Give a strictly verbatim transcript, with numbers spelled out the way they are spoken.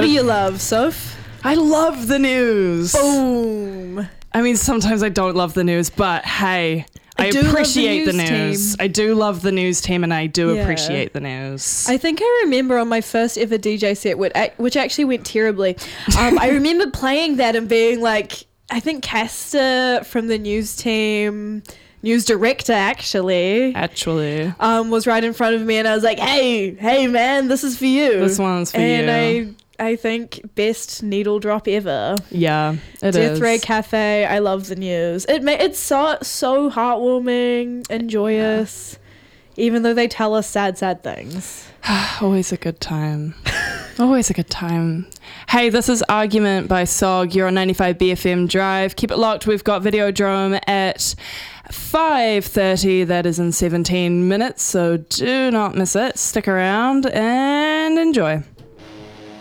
do you love, Soph? I love the news. Boom. I mean, sometimes I don't love the news, but hey, I, I do love the appreciate the news news. team. I do love the news team, and I do Yeah. appreciate the news. I think I remember on my first ever D J set, which ac- which actually went terribly. Um, I remember playing that and being like, I think Castor from the news team, news director actually, Actually, um, was right in front of me, and I was like, hey, hey man, this is for you. this one's for and you. I I think best needle drop ever. Yeah, it Death is. Ray Cafe. I love the news. It ma- it's so so heartwarming and joyous, even though they tell us sad sad things. Always a good time. Always a good time. Hey, this is Argument by S O G. You're on ninety-five B F M Drive. Keep it locked. We've got Videodrome at five thirty. That is in seventeen minutes, so do not miss it. Stick around and enjoy.